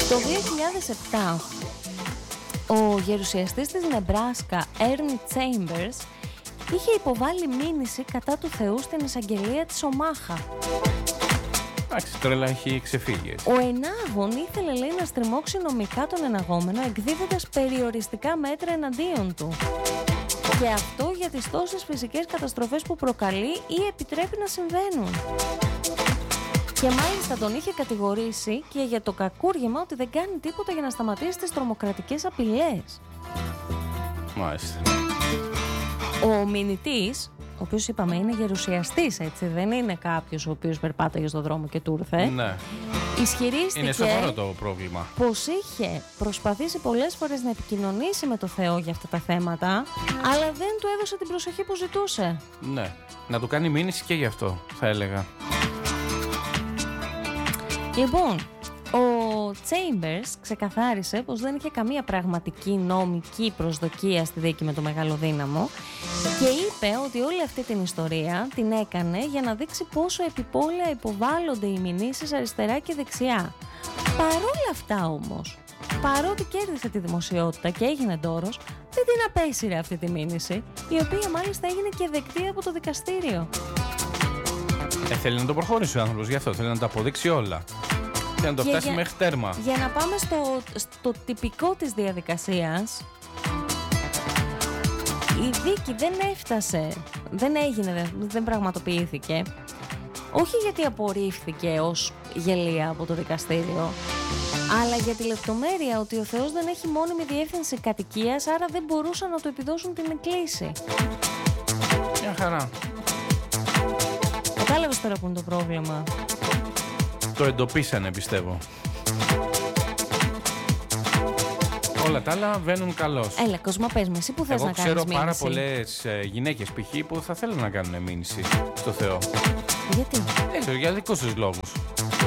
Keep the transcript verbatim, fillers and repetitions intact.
Το δύο χιλιάδες επτά ο γερουσιαστής της Νεμπράσκα, Ernie Chambers, είχε υποβάλει μήνυση κατά του Θεού στην εισαγγελία της Ομάχα. Εντάξει, τώρα έχει ξεφύγει. Ο ενάγων ήθελε, λέει, να στριμώξει νομικά τον εναγόμενο, εκδίδοντας περιοριστικά μέτρα εναντίον του. Και αυτό για τις τόσες φυσικές καταστροφές που προκαλεί ή επιτρέπει να συμβαίνουν. Και μάλιστα τον είχε κατηγορήσει και για το κακούργημα ότι δεν κάνει τίποτα για να σταματήσει τις τρομοκρατικές απειλές. Μάλιστα. Ο μηνυτής, ο οποίος είπαμε είναι γερουσιαστής, έτσι, δεν είναι κάποιος ο οποίος περπάταγε στον δρόμο και του ήρθε. Ναι. Ισχυρίστηκε είναι σοβαρό το πρόβλημα. Πως είχε προσπαθήσει πολλές φορές να επικοινωνήσει με το Θεό για αυτά τα θέματα, αλλά δεν του έδωσε την προσοχή που ζητούσε. Ναι. Να του κάνει μήνυση και γι' αυτό, θα έλεγα. Λοιπόν, ο Chambers ξεκαθάρισε πως δεν είχε καμία πραγματική νομική προσδοκία στη δίκη με το Μεγάλο Δύναμο και είπε ότι όλη αυτή την ιστορία την έκανε για να δείξει πόσο επιπόλαια υποβάλλονται οι μηνύσεις αριστερά και δεξιά. Παρόλα αυτά όμως, παρότι κέρδισε τη δημοσιότητα και έγινε ντόρος, δεν την απέσυρε αυτή τη μήνυση, η οποία μάλιστα έγινε και δεκτή από το δικαστήριο. Ε, θέλει να το προχωρήσει ο άνθρωπος, γι' αυτό θέλει να τα αποδείξει όλα. Θέλει να το φτάσει για, μέχρι τέρμα. Για να πάμε στο, στο τυπικό της διαδικασίας, η δίκη δεν έφτασε, δεν έγινε, δεν, δεν πραγματοποιήθηκε. Όχι γιατί απορρίφθηκε ως γελία από το δικαστήριο, αλλά για τη λεπτομέρεια ότι ο Θεός δεν έχει μόνιμη διεύθυνση κατοικίας, άρα δεν μπορούσαν να του επιδώσουν την εκκλήση. Μια χαρά. Κατάλαβες τώρα που είναι το πρόβλημα. Το εντοπίσανε, πιστεύω. Όλα τα άλλα βαίνουν καλώς. Έλα, Κοσμά, πες με, εσύ που θες Εγώ να κάνεις μήνυση. Εγώ ξέρω πάρα πολλές ε, γυναίκες π.χ. που θα θέλουν να κάνουν μήνυση στο Θεό. Γιατί? Δεν ξέρω, για δικούς τους λόγους.